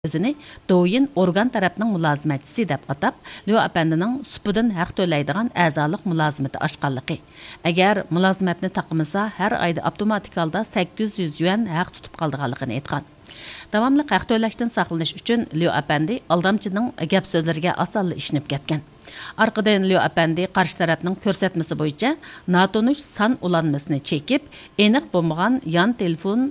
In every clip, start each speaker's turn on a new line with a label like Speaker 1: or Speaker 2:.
Speaker 1: Özünü doyun organ tarafının mülazimətçisi dep atab, Liu Efendi'nin supudan haq tölaydigan əzalıq mülazimeti aşqanlıqı. Əgər mülazimetini taqımasa, hər ayda avtomatik halda 800 yuan haq tutup qaldığanlığını aytqan. Davamlı haq töləşdən saqlanish üçün Liu Efendi aldamçının gap sözlərə asallı işinib ketgan. Arqadan Liu Efendi qarşı tarafның ko'rsatmasi bo'yicha notunush san ulanmasini chekib, aniq bo'lmagan yan telefon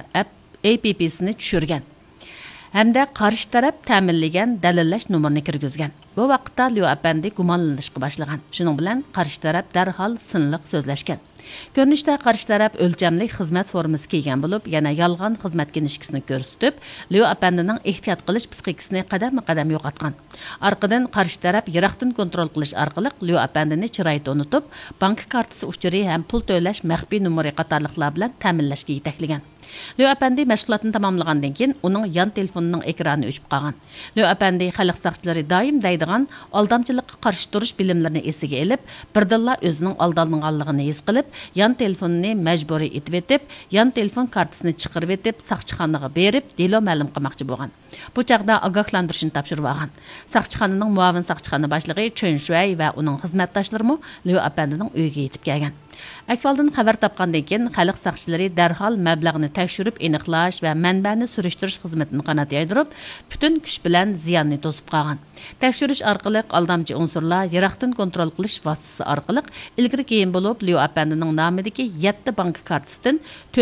Speaker 1: app'sini tushirgan. Hamda qarshi taraf ta'minlagan dalillash nomerini kirgizgan. Bu vaqtda Liu Efendi gumonlanishga boshlagan. Shuning bilan qarshi taraf darhol sinliq so'zlashgan. Ko'rinishda qarshi taraf o'lchamli xizmat formasi kiygan bo'lib, yana yolg'on xizmatga nishkisini ko'rsatib, Liu Efendining ehtiyot qilish psixikasini qadam-qadam yo'qotgan. Orqadan qarshi taraf yiroqdan kontrol qilish orqali Liu Efendini chiroyda unutib, bank kartasi uchuri ham pul to'lash maxfiy nomeri qatorliqlar bilan ta'minlashga yetaklagan. Liu Efendi mashg'ulotni tamomlagandan keyin uning yon telefonining ekrani o'chib qolgan. Liu Efendi xalq saqchilari doim deydigan aldamchilikqa qarshi turish bilimlarini esiga elib, birdilla o'zining aldanganligini his qilib, yon telefonini majburiy etib etib, yon telefon kartasini chiqarib etib, saqchixonaga berib, delo ma'lum qilmoqchi bo'lgan. Bu chaqda ogohlantirishni topshirib olgan. Saqchixonaning muavin saqchixona boshlig'i Chen Shui va uning xizmatdoshlari Liu Efendining uyiga yetib kelgan. Akvaldan xabar topgandan keyin xalq saqchilari darhol mablag'ni tekshirib aniqlash va manbani surishtirish xizmatini qanot yaydirib, butun kuch bilan ziyonni to'sib qolgan. Tekshirish orqali aldamchi unsurlar yiroqdan kontrol qilish vositasi orqali ilgari keyin bo'lib Liu Efendining nomidagi 7 bank kartasidan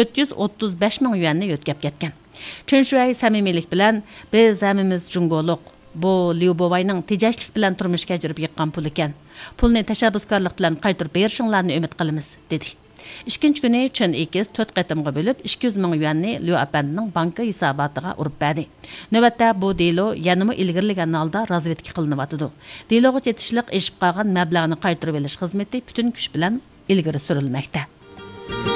Speaker 1: 435 ming yuanni yo'tkab ketgan. Chen Shui samimiylik bilan biz hammamiz jungoliq. Bu Liu Bovayning tejashlik bilan turmush kechirib yiqqan pul ekan. Pulni tashabbuskorlik bilan qaytarib berishinglarni umid qilamiz, dedi. Ikkinchi kuni Chen Ikiz 4 qatimga bo'lib 200 ming yuanni Liu Efendining banka hisobotiga urib berdi. Navbatda bu delo yanama ilgirlagan holda razvedka qilinyotdi. Deloga yetishlik eshib qolgan mablag'ni qaytarib olish xizmati butun kuch bilan ilgari surilmoqda.